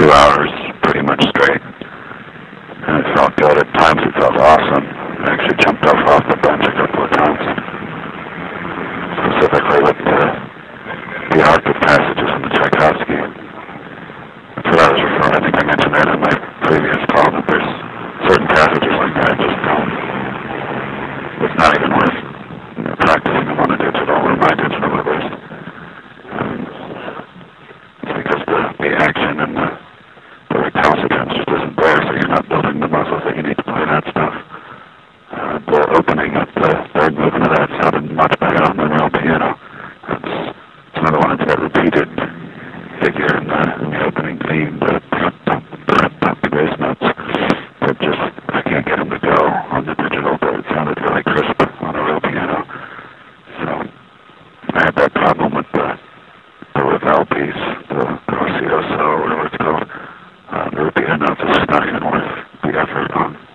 2 hours pretty much straight. And it felt good. At times it felt awesome. I actually jumped off the bench a couple of times. Specifically with the Arctic passages in the Tchaikovsky. That's what I was referring. I think I mentioned that in my previous call, that there's certain passages like that I just don't. It's not even worth practicing them on a digital or my digital at least. It's because the action and the recalcitrance just isn't there, so you're not building the muscles that you need to play that stuff. The opening of the third movement of that sounded much better on the real piano. It's another one that's got repeated figure in the opening theme, the bass notes that just, I can't get them to go on the digital, but it sounded really crisp on a real piano. So I had that problem with the Ravel piece, the Rossito So, whatever it's called. The repeated notes is just not even worth the effort on.